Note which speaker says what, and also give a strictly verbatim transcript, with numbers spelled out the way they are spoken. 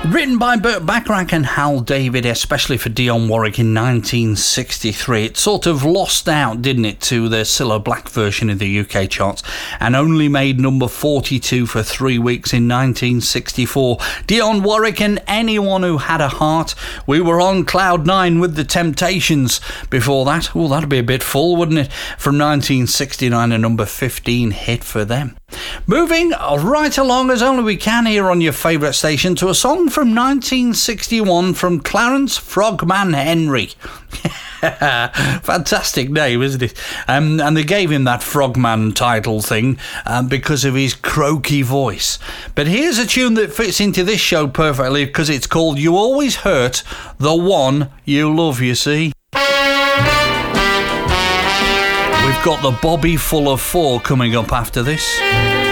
Speaker 1: Written by Burt Bacharach and Hal David, especially for Dionne Warwick in nineteen sixty-three. It sort of lost out, didn't it, to the Cilla Black version of the U K charts, and only made number forty-two for three weeks in nineteen sixty-four. Dionne Warwick and Anyone Who Had a Heart. We were on cloud nine with the Temptations. Before that, well, that'd be a bit full, wouldn't it? From nineteen sixty-nine, a number fifteen hit for them. Moving right along as only we can here on your favourite station to a song from nineteen sixty-one from Clarence Frogman Henry. Fantastic name, isn't it? Um, and they gave him that Frogman title thing um, because of his croaky voice. But here's a tune that fits into this show perfectly because it's called You Always Hurt the One You Love, you see. We've got the Bobby Fuller Four coming up after this.